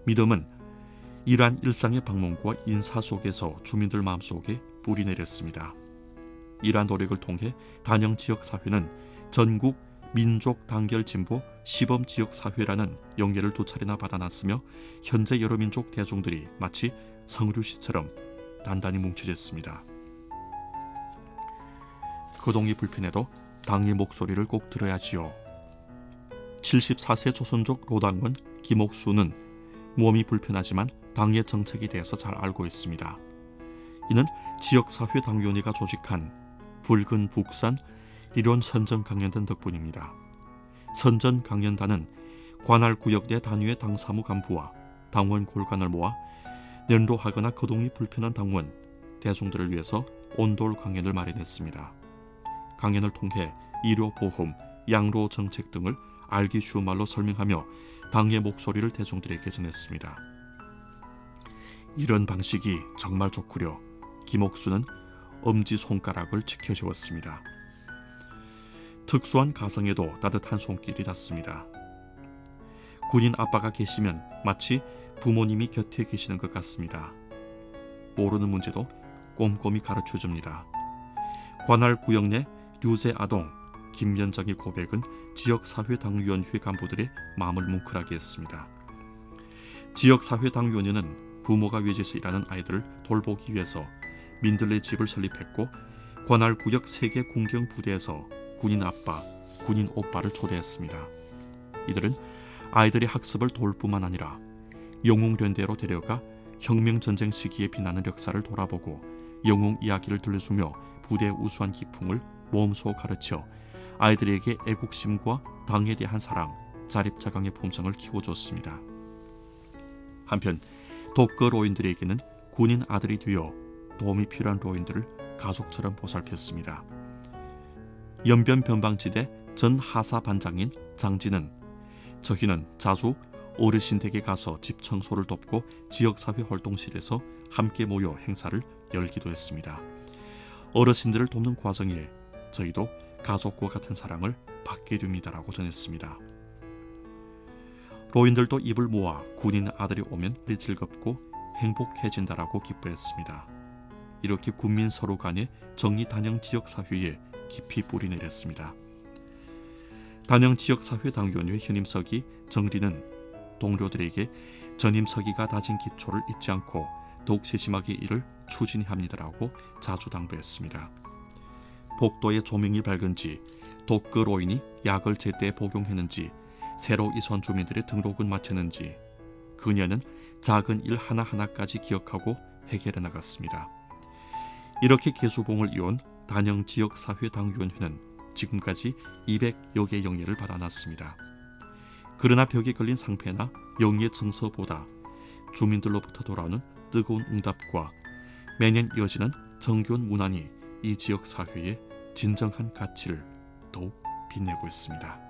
믿음은 이러한 일상의 방문과 인사 속에서 주민들 마음속에 뿌리 내렸습니다. 이러한 노력을 통해 단영 지역사회는 전국 민족 단결 진보 시범 지역사회라는 영예를 2차례나 받아놨으며 현재 여러 민족 대중들이 마치 성류씨처럼 단단히 뭉쳐졌습니다. 거동이 불편해도 당의 목소리를 꼭 들어야지요. 74세 조선족 로당원 김옥수는 몸이 불편하지만 당의 정책에 대해서 잘 알고 있습니다. 이는 지역사회 당위원회가 조직한 붉은 북산 이론 선전 강연단 덕분입니다. 선전 강연단은 관할구역 내 단위의 당사무 간부와 당원 골간을 모아 연로하거나 거동이 불편한 당원, 대중들을 위해서 온돌 강연을 마련했습니다. 강연을 통해 의료보험, 양로 정책 등을 알기 쉬운 말로 설명하며 당의 목소리를 대중들에게 전했습니다. 이런 방식이 정말 좋구려 김옥수는 엄지손가락을 지켜세웠습니다. 특수한 가정에도 따뜻한 손길이 닿습니다. 군인 아빠가 계시면 마치 부모님이 곁에 계시는 것 같습니다. 모르는 문제도 꼼꼼히 가르쳐줍니다. 관할구역 내 류제아동, 김연정의 고백은 지역사회당위원회 간부들의 마음을 뭉클하게 했습니다. 지역사회당위원회는 부모가 외지에서 일하는 아이들을 돌보기 위해서 민들레 집을 설립했고 관할구역 3개 군경부대에서 군인 아빠, 군인 오빠를 초대했습니다. 이들은 아이들의 학습을 도울 뿐만 아니라 영웅련대로 데려가 혁명전쟁 시기에 빛나는 역사를 돌아보고 영웅 이야기를 들려주며 부대의 우수한 기풍을 몸소 가르쳐 아이들에게 애국심과 당에 대한 사랑, 자립자강의 품성을 키워줬습니다. 한편 독거 로인들에게는 군인 아들이 되어 도움이 필요한 로인들을 가족처럼 보살폈습니다. 연변 변방지대 전 하사 반장인 장진은 저희는 자주 어르신 댁에 가서 집 청소를 돕고 지역사회 활동실에서 함께 모여 행사를 열기도 했습니다. 어르신들을 돕는 과정에 저희도 가족과 같은 사랑을 받게 됩니다라고 전했습니다. 로인들도 입을 모아 군인 아들이 오면 즐겁고 행복해진다라고 기뻐했습니다. 이렇게 군민 서로 간의 정의 단영 지역사회에 깊이 뿌리 내렸습니다. 단영 지역사회 당위원회 현임서기 정리는 동료들에게 전임서기가 다진 기초를 잊지 않고 더욱 세심하게 이를 추진해야 합니다라고 자주 당부했습니다. 복도에 조명이 밝은지, 독거 로인이 약을 제때 복용했는지, 새로 이선 주민들의 등록은 마쳤는지 그녀는 작은 일 하나하나까지 기억하고 해결해 나갔습니다. 이렇게 개수봉을 이룬 단영 지역사회당위원회는 지금까지 200여 개 영예를 받아놨습니다. 그러나 벽에 걸린 상패나 영예 증서보다 주민들로부터 돌아오는 뜨거운 응답과 매년 이어지는 정겨운 문안이 이 지역사회의 진정한 가치를 더욱 빛내고 있습니다.